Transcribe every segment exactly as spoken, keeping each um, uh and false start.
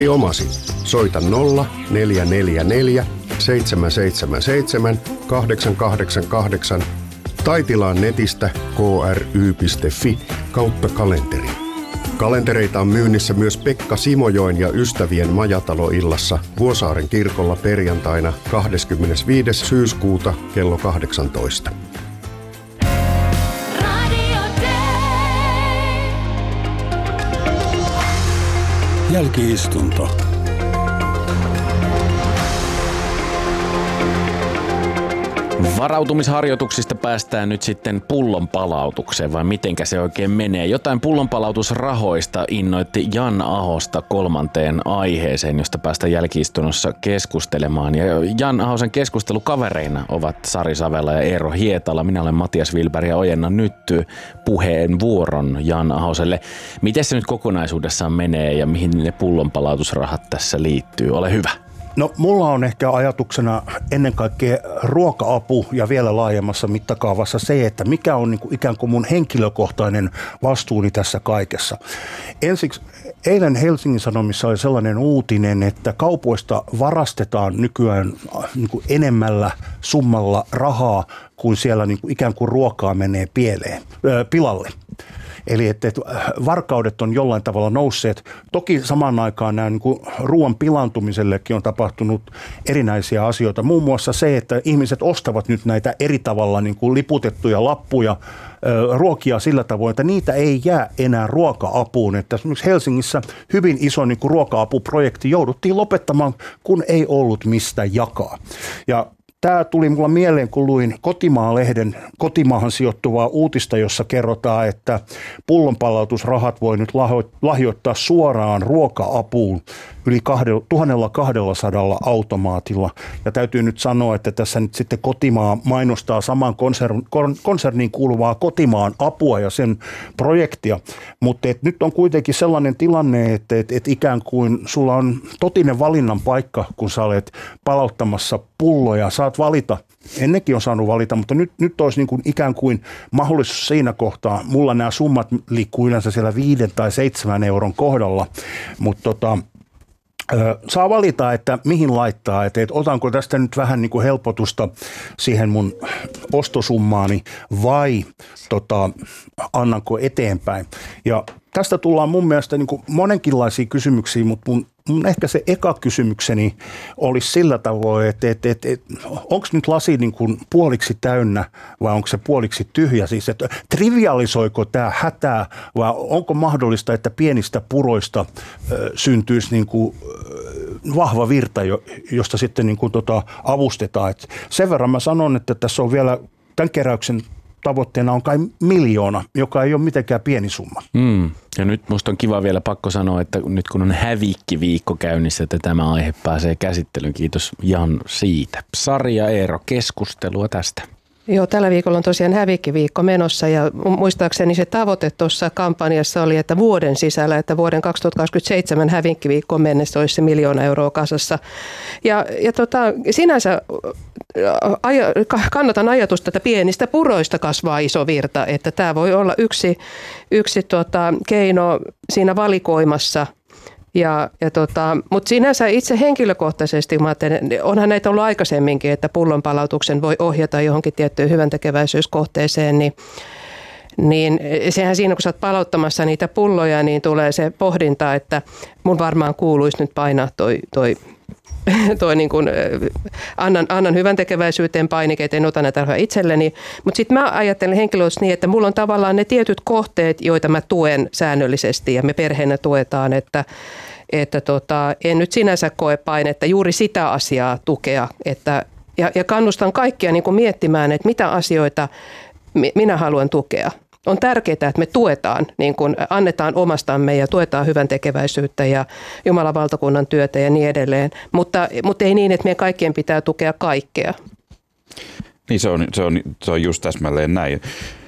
omasi. Soita nolla neljä neljä neljä seitsemän seitsemän seitsemän kahdeksan kahdeksan kahdeksan tai tilaa netistä k r y piste f i kautta kalenteri. Kalentereita on myynnissä myös Pekka Simojoen ja ystävien majataloillassa Vuosaaren kirkolla perjantaina kahdeskymmenesviides syyskuuta kello kahdeksantoista. Jälki-istunto. Varautumisharjoituksista päästään nyt sitten pullonpalautukseen, vai mitenkä se oikein menee? Jotain pullonpalautusrahoista innoitti Jan Ahosta kolmanteen aiheeseen, josta päästään jälki-istunnossa keskustelemaan. Ja Jan Ahosen keskustelukavereina ovat Sari Savela ja Eero Hietala. Minä olen Matias Wilberg ja ojennan nyt puheen vuoron Jan Ahoselle. Miten se nyt kokonaisuudessaan menee ja mihin ne pullonpalautusrahat tässä liittyy? Ole hyvä. No mulla on ehkä ajatuksena ennen kaikkea ruoka-apu ja vielä laajemmassa mittakaavassa se, että mikä on niin kuin ikään kuin mun henkilökohtainen vastuuni tässä kaikessa. Ensiksi eilen Helsingin Sanomissa oli sellainen uutinen, että kaupoista varastetaan nykyään niin kuin enemmällä summalla rahaa, kun siellä niin kuin ikään kuin ruokaa menee pieleen, äh, pilalle. Eli että, että varkaudet on jollain tavalla nousseet. Toki samaan aikaan nämä niin kuin ruoan pilaantumisellekin on tapahtunut erinäisiä asioita. Muun muassa se, että ihmiset ostavat nyt näitä eri tavalla niin kuin liputettuja lappuja, ruokia sillä tavoin, että niitä ei jää enää ruoka-apuun. Että esimerkiksi Helsingissä hyvin iso niin kuin ruoka-apuprojekti jouduttiin lopettamaan, kun ei ollut mistä jakaa. Ja tämä tuli mulla mieleen, kun luin Kotimaa-lehden kotimaahan sijoittuvaa uutista, jossa kerrotaan, että pullonpalautusrahat voi nyt lahjoittaa suoraan ruoka-apuun yli tuhatkaksisataa automaatilla. Ja täytyy nyt sanoa, että tässä nyt sitten Kotimaa mainostaa saman konsern, konserniin kuuluvaa Kotimaan apua ja sen projektia. Mutta nyt on kuitenkin sellainen tilanne, että et, et ikään kuin sulla on totinen valinnan paikka, kun sä olet palauttamassa pulloja. Saat valita. Ennenkin on saanut valita, mutta nyt, nyt olisi niin kuin ikään kuin mahdollisuus siinä kohtaa. Mulla nämä summat liikkuu yleensä siellä viiden tai seitsemän euron kohdalla, mutta tota, saa valita, että mihin laittaa, että, että otanko tästä nyt vähän niin kuin helpotusta siihen mun ostosummaani vai tota, annanko eteenpäin. Ja tästä tullaan mun mielestä niin kuin monenkinlaisia kysymyksiä, mutta mun, mun ehkä se eka kysymykseni olisi sillä tavoin, että, että, että, että onko nyt lasi niin kuin puoliksi täynnä vai onko se puoliksi tyhjä? Siis, että trivialisoiko tämä hätää vai onko mahdollista, että pienistä puroista ö, syntyisi niin kuin vahva virta, josta sitten niin kuin tota avustetaan. Et sen verran mä sanon, että tässä on vielä tämän keräyksen tavoitteena on kai miljoona, joka ei ole mitenkään pieni summa. Mm. Ja nyt musta on kiva vielä pakko sanoa, että nyt kun on hävikkiviikko käynnissä, että tämä aihe pääsee käsittelyyn. Kiitos Jan siitä. Sari ja Eero, keskustelua tästä. Joo, tällä viikolla on tosiaan hävikkiviikko menossa ja muistaakseni se tavoite tuossa kampanjassa oli, että vuoden sisällä, että vuoden kaksituhattakaksikymmentäseitsemän hävikkiviikkoon mennessä olisi se miljoona euroa kasassa. Ja, ja tota, sinänsä aja, kannatan ajatusta, että pienistä puroista kasvaa iso virta, että tämä voi olla yksi, yksi tota, keino siinä valikoimassa. Ja, ja tota, mutta sinänsä itse henkilökohtaisesti, mä ajattelen, onhan näitä ollut aikaisemminkin, että pullonpalautuksen voi ohjata johonkin tiettyyn hyväntekeväisyyskohteeseen, niin, niin sehän siinä, kun sä oot palauttamassa niitä pulloja, niin tulee se pohdinta, että mun varmaan kuuluisi nyt painaa toi, toi, toi niin kuin, annan, annan hyväntekeväisyyteen painikeet, en ota näitä itselleni, mutta sitten mä ajattelen henkilökohtaisesti niin, että mulla on tavallaan ne tietyt kohteet, joita mä tuen säännöllisesti ja me perheenä tuetaan, että että tota, en nyt sinänsä koe painetta juuri sitä asiaa tukea, että, ja, ja kannustan kaikkia niin kuin miettimään, että mitä asioita minä haluan tukea. On tärkeää, että me tuetaan, niin kuin annetaan omastamme ja tuetaan hyvän tekeväisyyttä ja Jumalan valtakunnan työtä ja niin edelleen, mutta, mutta ei niin, että meidän kaikkien pitää tukea kaikkea. Niin se on, se on, se on just täsmälleen näin.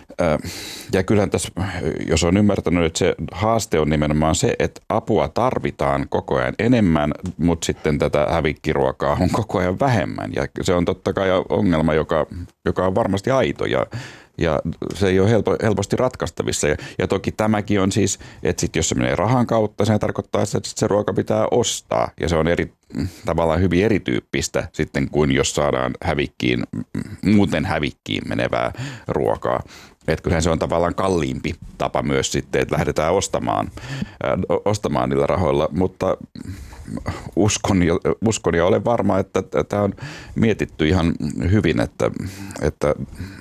Ja kyllähän tässä, jos on ymmärtänyt, että se haaste on nimenomaan se, että apua tarvitaan koko ajan enemmän, mutta sitten tätä hävikkiruokaa on koko ajan vähemmän. Ja se on totta kai ongelma, joka, joka on varmasti aito ja, Ja se ei ole helpo, helposti ratkaistavissa. Ja, ja toki tämäkin on siis, että sit jos se menee rahan kautta, se tarkoittaa, että se ruoka pitää ostaa. Ja se on eri, tavallaan hyvin erityyppistä sitten kuin jos saadaan hävikkiin, muuten hävikkiin menevää ruokaa. Että kyllähän se on tavallaan kalliimpi tapa myös sitten, että lähdetään ostamaan, ää, ostamaan niillä rahoilla, mutta uskon ja, uskon ja olen varma, että tämä on mietitty ihan hyvin, että, että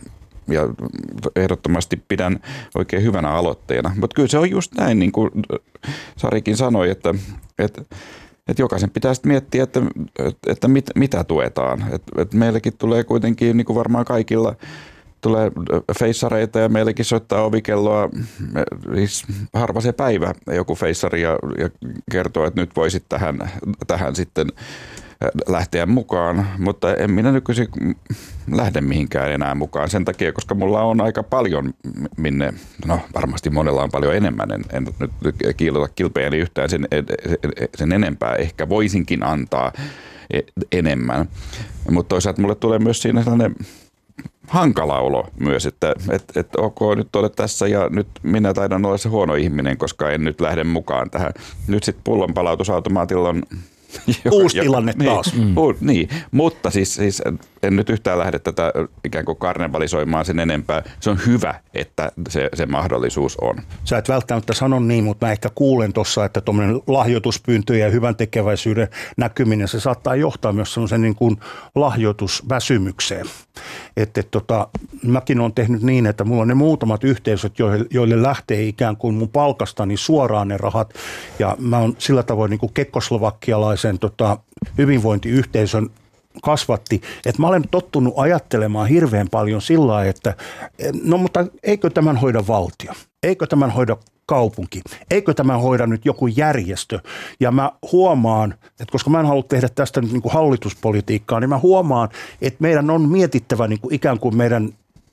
ja ehdottomasti pidän oikein hyvänä aloitteena. Mutta kyllä se on just näin, niin kuin Sarikin sanoi, että, että, että jokaisen pitää sitten miettiä, että, että mit, mitä tuetaan. Että, että meilläkin tulee kuitenkin, niin kuin varmaan kaikilla, tulee feissareita ja meillekin soittaa ovikelloa, siis harva se päivä joku feissari ja, ja kertoo, että nyt voisit tähän, tähän sitten lähteä mukaan, mutta en minä nykyisin lähde mihinkään enää mukaan sen takia, koska mulla on aika paljon, minne, no varmasti monella on paljon enemmän, en, en nyt kiilota kilpeäni yhtään sen, sen enempää, ehkä voisinkin antaa enemmän, mutta toisaalta mulle tulee myös siinä sellainen hankala olo myös, että et, et ok, nyt olet tässä ja nyt minä taidan olla se huono ihminen, koska en nyt lähde mukaan tähän. Nyt sitten pullonpalautusautomaatilla on joka, uusi joka, tilanne niin, taas. Mm. U, niin, mutta siis, siis en nyt yhtään lähde tätä ikään kuin karnevalisoimaan sen enempää. Se on hyvä, että se, se mahdollisuus on. Sä et välttämättä sano niin, mutta mä ehkä kuulen tuossa, että tuommoinen lahjoituspyyntö ja hyvän tekeväisyyden näkyminen, se saattaa johtaa myös semmoisen niin kuin lahjoitusväsymykseen. Että et, tota, mäkin olen tehnyt niin, että mulla on ne muutamat yhteisöt, joille, joille lähtee ikään kuin mun palkastani suoraan ne rahat. Ja mä oon sillä tavoin niin kuin kekkoslovakkialaisen tota, hyvinvointiyhteisön kasvatti, että mä olen tottunut ajattelemaan hirveän paljon sillä lailla, että no mutta eikö tämän hoida valtio? Eikö tämän hoida kaupunki? Eikö tämän hoida nyt joku järjestö? Ja mä huomaan, että koska mä en halua tehdä tästä nyt niin kuin hallituspolitiikkaa, niin mä huomaan, että meidän on mietittävä niin kuin ikään kuin meidän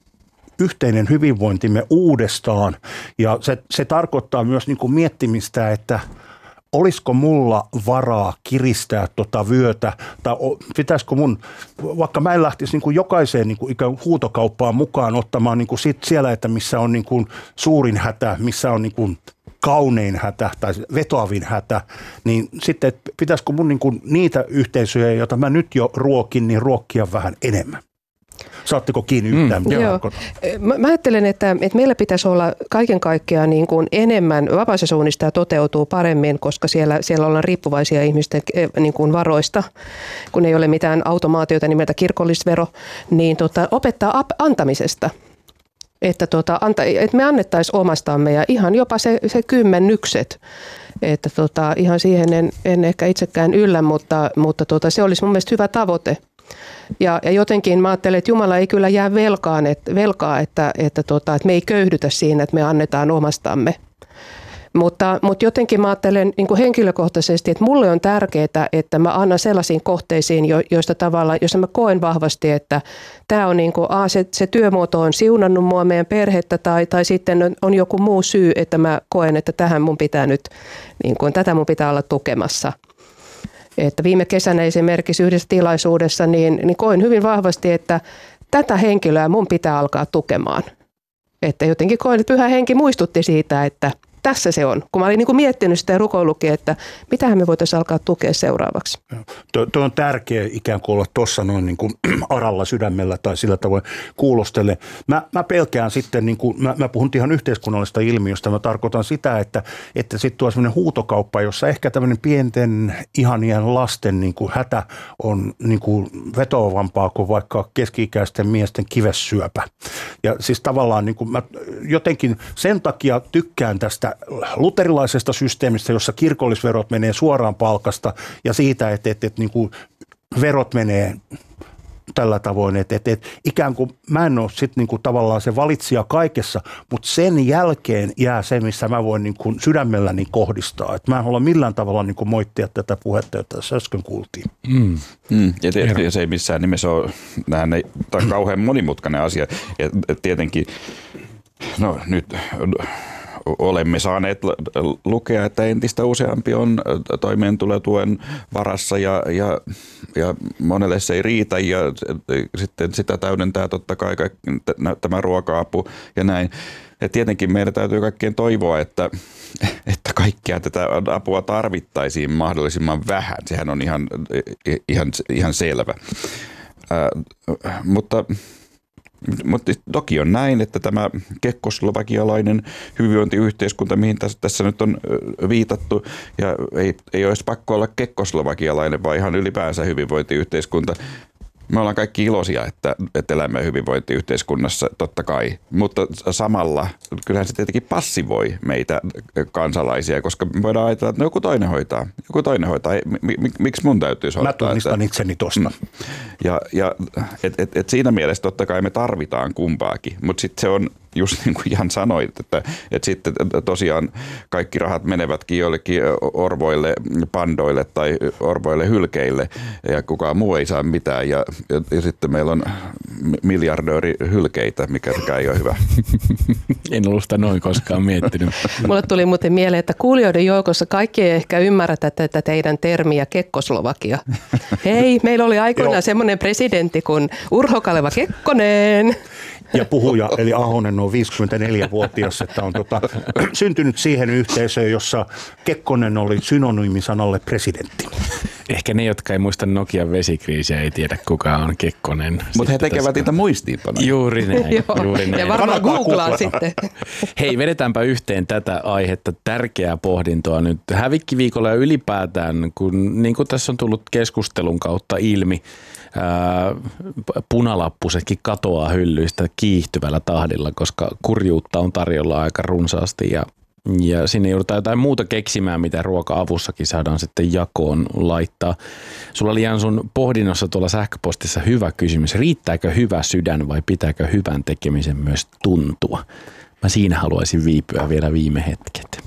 yhteinen hyvinvointimme uudestaan. Ja se, se tarkoittaa myös niin kuin miettimistä, että olisiko mulla varaa kiristää tota vyötä, tai pitäisikö mun, vaikka mä en lähtisi niin kuin jokaiseen niin kuin ikään huutokauppaan mukaan ottamaan niin kuin sit siellä, että missä on niin kuin suurin hätä, missä on niin kuin kaunein hätä tai vetoavin hätä, niin sitten että pitäisikö mun niin kuin niitä yhteisöjä, joita mä nyt jo ruokin, niin ruokkia vähän enemmän. Saatteko kiinni yhtään? Mm, joo. Mä, mä ajattelen, että, että meillä pitäisi olla kaiken kaikkiaan niin kuin enemmän, vapaus- ja suunnistaa toteutuu paremmin, koska siellä, siellä ollaan riippuvaisia ihmisten niin kuin varoista, kun ei ole mitään automaatiota nimeltä kirkollisvero, niin tota, opettaa ap- antamisesta. Että, tota, anta, että me annettaisiin omastamme ja ihan jopa se, se kymmennykset. Että tota, ihan siihen en, en ehkä itsekään yllä, mutta, mutta tota, se olisi mun mielestä hyvä tavoite. Ja, ja jotenkin mä ajattelen, että Jumala ei kyllä jää velkaan, että, velkaa, että, että, tota, että me ei köyhdytä siinä, että me annetaan omastamme. Mutta, mutta jotenkin mä ajattelen niin kuin henkilökohtaisesti, että mulle on tärkeää, että mä annan sellaisiin kohteisiin, joista tavallaan, joissa mä koen vahvasti, että tämä on niin kuin, a, se, se työmuoto on siunannut mua, meidän perhettä, tai, tai sitten on, on joku muu syy, että mä koen, että tähän mun pitää nyt, niin kuin, tätä mun pitää olla tukemassa. Että viime kesänä esimerkiksi yhdessä tilaisuudessa niin, niin koin hyvin vahvasti, että tätä henkilöä mun pitää alkaa tukemaan. Että jotenkin koin, että Pyhä Henki muistutti siitä, että tässä se on. Kun mä olin niin kuin miettinyt sitä ja rukoillutkin, että mitähän me voitaisiin alkaa tukea seuraavaksi. Tuo, tuo on tärkeä ikään kuin olla tuossa noin niin kuin aralla sydämellä tai sillä tavoin kuulostelle. Mä, mä pelkään sitten, niin kuin, mä, mä puhun ihan yhteiskunnallisesta ilmiöstä, mä tarkoitan sitä, että, että sitten tuo sellainen huutokauppa, jossa ehkä tämmöinen pienten ihanien lasten niin kuin hätä on niin kuin vetoavampaa kuin vaikka keski-ikäisten miesten kivessyöpä. Ja siis tavallaan niin kuin mä jotenkin sen takia tykkään tästä luterilaisesta systeemistä, jossa kirkollisverot menee suoraan palkasta ja siitä, että, että, että niin kuin verot menee tällä tavoin, että, että, että ikään kuin mä en ole sitten niin kuin tavallaan se valitsija kaikessa, mutta sen jälkeen jää se, missä mä voin niin kuin sydämelläni kohdistaa. Että mä en halua millään tavalla niin kuin moittia tätä puhetta, jota tässä äsken kuultiin. Mm. Mm. Ja tietysti se ei missään nimessä ole, tämä on kauhean monimutkainen asia. Ja tietenkin, no nyt olemme saaneet lukea, että entistä useampi on toimeentulotuen varassa ja, ja, ja monelle se ei riitä ja sitten sitä täydentää totta kai tämä ruoka-apu ja näin. Ja tietenkin meidän täytyy kaikkien toivoa, että, että kaikkea tätä apua tarvittaisiin mahdollisimman vähän. Sehän on ihan, ihan, ihan selvä. Äh, mutta, mutta toki on näin, että tämä kekkoslovakialainen hyvinvointiyhteiskunta, mihin tässä, tässä nyt on viitattu, ja ei, ei olisi pakko olla kekkoslovakialainen, vaan ihan ylipäänsä hyvinvointiyhteiskunta. Me ollaan kaikki iloisia, että, että elämme hyvinvointiyhteiskunnassa, totta kai, mutta samalla kyllähän se tietenkin passivoi meitä kansalaisia, koska me voidaan ajatella, että no joku toinen hoitaa, joku toinen hoitaa, miksi mun täytyy hoitaa? Mä tunnistan itseni tosta. Ja, ja et, et, et siinä mielessä totta kai me tarvitaan kumpaakin, mutta sitten se on just niin kuin Jan sanoit, että, että sitten tosiaan kaikki rahat menevätkin joillekin orvoille, pandoille tai orvoille hylkeille ja kukaan muu ei saa mitään ja, ja, ja sitten meillä on miljardööri hylkeitä, mikä ei ole hyvä. En ollut sitä noin koskaan miettinyt. Mulle tuli muuten mieleen, että kuulijoiden joukossa kaikki ei ehkä ymmärrä tätä teidän termiä Kekkoslovakia. Hei, meillä oli aikoinaan semmoinen presidentti kuin Urho Kaleva Kekkonen. Ja puhuja, eli Ahonen on viisikymmentäneljävuotias, että on tota, syntynyt siihen yhteisöön, jossa Kekkonen oli synonyymi sanalle presidentti. Ehkä ne, jotka ei muista Nokian vesikriisiä, ei tiedä kuka on Kekkonen. Mutta he tekevät tästä niitä muistiinpanoja. Juuri näin. juuri näin. Ja varmaan googlaa sitten. Hei, vedetäänpä yhteen tätä aihetta, tärkeää pohdintoa nyt hävikkiviikolla ja ylipäätään, kun niin kuin tässä on tullut keskustelun kautta ilmi, ää, punalappusetkin katoaa hyllyistä kiihtyvällä tahdilla, koska kurjuutta on tarjolla aika runsaasti ja Ja sinne joudutaan jotain muuta keksimään, mitä ruoka-avussakin saadaan sitten jakoon laittaa. Sulla oli Jan sun pohdinnossa tuolla sähköpostissa hyvä kysymys. Riittääkö hyvä sydän vai pitääkö hyvän tekemisen myös tuntua? Mä siinä haluaisin viipyä vielä viime hetket.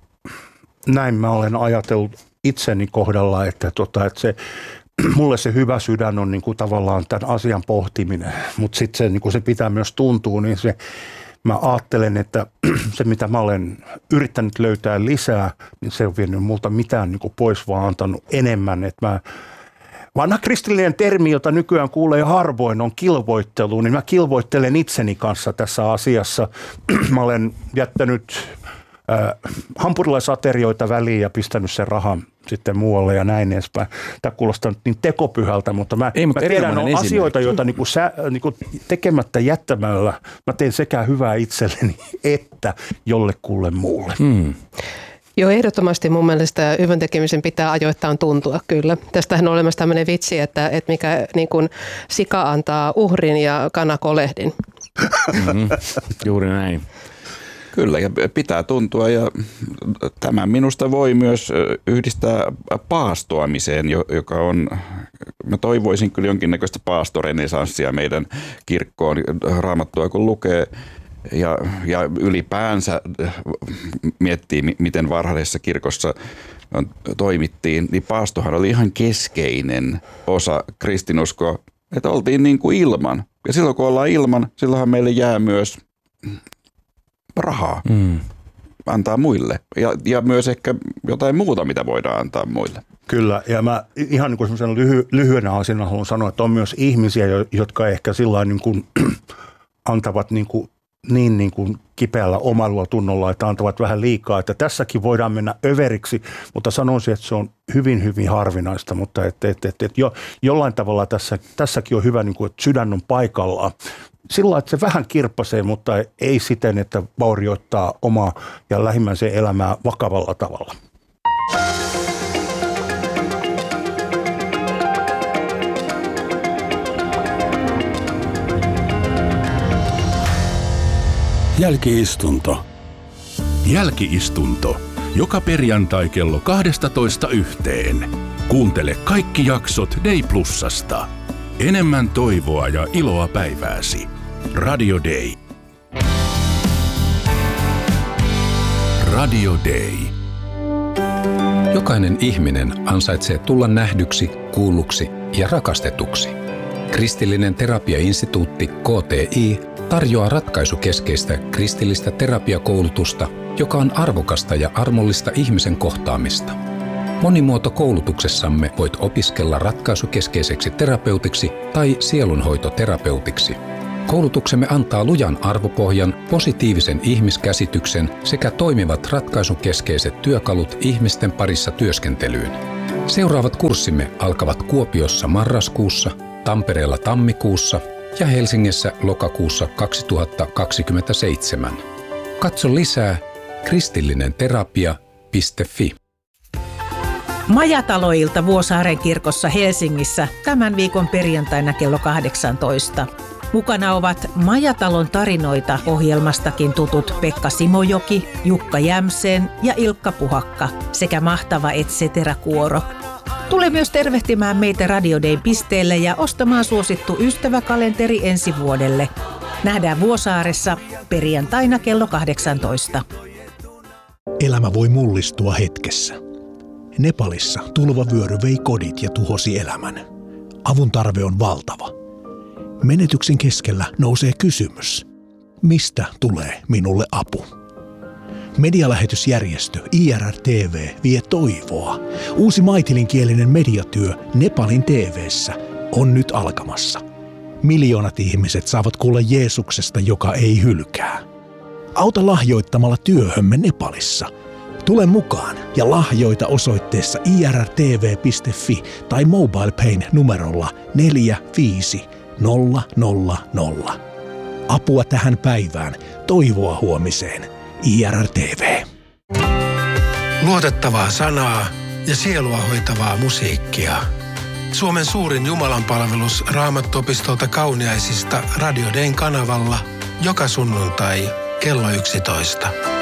Näin mä olen ajatellut itseni kohdalla, että, tota, että se, mulle se hyvä sydän on niin kuin tavallaan tämän asian pohtiminen, mutta sitten se, niin se pitää myös tuntua, niin se mä ajattelen, että se mitä mä olen yrittänyt löytää lisää, niin se on vienyt multa mitään niin kuin pois, vaan antanut enemmän. Että mä, vanha kristillinen termi, jota nykyään kuulee harvoin, on kilvoittelu, niin mä kilvoittelen itseni kanssa tässä asiassa. Mä olen jättänyt äh, hampurilaisaterioita väliin ja pistänyt sen rahan sitten muualle ja näin edespäin. Tämä kuulostaa nyt niin tekopyhältä, mutta mä, Ei, mutta mä tiedän on asioita, joita niinku sä, niinku tekemättä jättämällä mä teen sekä hyvää itselleni että jollekulle muulle. Hmm. Joo, ehdottomasti mun mielestä hyvän tekemisen pitää ajoittain tuntua, kyllä. Tästähän on olemassa tämmöinen vitsi, että, että mikä niin kuin sika antaa uhrin ja kana kolehdin. Mm-hmm. Juuri näin. Kyllä, ja pitää tuntua, ja tämä minusta voi myös yhdistää paastoamiseen, joka on, mä toivoisin kyllä jonkinnäköistä paastorenesanssia meidän kirkkoon, Raamattua kun lukee, ja, ja ylipäänsä miettii, miten varhaisessa kirkossa toimittiin, niin paastohan oli ihan keskeinen osa kristinuskoa, että oltiin niin kuin ilman. Ja silloin kun ollaan ilman, silloinhan meille jää myös rahaa mm. antaa muille ja, ja myös ehkä jotain muuta, mitä voidaan antaa muille. Kyllä, ja mä ihan niin kuin semmoisen lyhy, lyhyenä asiana haluan sanoa, että on myös ihmisiä, jotka ehkä sillä niin kuin antavat niin, kuin, niin, niin kuin kipeällä omalla tunnolla, että antavat vähän liikaa, että tässäkin voidaan mennä överiksi, mutta sanoisin, että se on hyvin, hyvin harvinaista, mutta että, että, että, että jo, jollain tavalla tässä, tässäkin on hyvä, niin kuin, että sydän on paikallaan. Sillä että se vähän kirppasee, mutta ei siten, että vaurioittaa omaa ja lähimmäisen elämää vakavalla tavalla. Jälki-istunto. Jälki-istunto. Joka perjantai kello kaksitoista yhteen. Kuuntele kaikki jaksot Day Plusasta. Enemmän toivoa ja iloa päivääsi. Radio Day. Radio Day. Jokainen ihminen ansaitsee tulla nähdyksi, kuulluksi ja rakastetuksi. Kristillinen terapiainstituutti K T I tarjoaa ratkaisukeskeistä kristillistä terapiakoulutusta joka on arvokasta ja armollista ihmisen kohtaamista. Monimuotokoulutuksessamme voit opiskella ratkaisukeskeiseksi terapeutiksi tai sielunhoitoterapeutiksi. Koulutuksemme antaa lujan arvopohjan, positiivisen ihmiskäsityksen sekä toimivat ratkaisukeskeiset työkalut ihmisten parissa työskentelyyn. Seuraavat kurssimme alkavat Kuopiossa marraskuussa, Tampereella tammikuussa ja Helsingissä lokakuussa kaksituhattakaksikymmentäseitsemän. Katso lisää kristillinen terapia piste fi. Majataloilta Vuosaaren kirkossa Helsingissä tämän viikon perjantaina kello kahdeksantoista. Mukana ovat Majatalon tarinoita -ohjelmastakin tutut Pekka Simojoki, Jukka Jämseen ja Ilkka Puhakka sekä mahtava et cetera-kuoro. Tule myös tervehtimään meitä Radio Dayn pisteelle ja ostamaan suosittu ystäväkalenteri ensi vuodelle. Nähdään Vuosaaressa perjantaina kello kahdeksantoista. Elämä voi mullistua hetkessä. Nepalissa tulvavyöry vei kodit ja tuhosi elämän. Avun tarve on valtava. Menetyksen keskellä nousee kysymys. Mistä tulee minulle apu? Medialähetysjärjestö I R R T V vie toivoa. Uusi maitilinkielinen mediatyö Nepalin T V:ssä on nyt alkamassa. Miljoonat ihmiset saavat kuulla Jeesuksesta, joka ei hylkää. Auta lahjoittamalla työhömme Nepalissa. Tule mukaan ja lahjoita osoitteessa i r r t v piste fi tai MobilePayn numerolla neljä viisi nolla nolla nolla. Apua tähän päivään, toivoa huomiseen. I R R T V. Luotettavaa sanaa ja sielua hoitavaa musiikkia. Suomen suurin jumalanpalvelus Raamattuopistolta Kauniaisista Radio Dayn kanavalla joka sunnuntai kello yksitoista.